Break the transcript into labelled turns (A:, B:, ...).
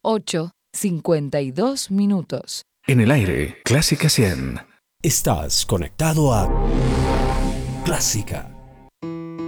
A: 8:52.
B: En el aire, Clásica 100.
C: Estás conectado a Clásica